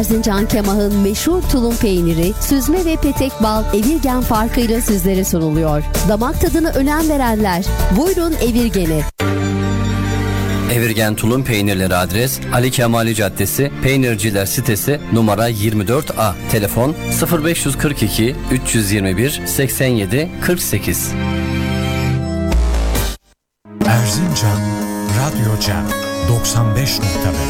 Erzincan Kemah'ın meşhur tulum peyniri, süzme ve petek bal Evirgen farkıyla sizlere sunuluyor. Damak tadına önem verenler, buyurun Evirgen'e. Evirgen tulum peynirleri adres Ali Kemali Caddesi, Peynirciler sitesi, numara 24A. Telefon 0542 321 87 48. Erzincan Radyo Cem 95.5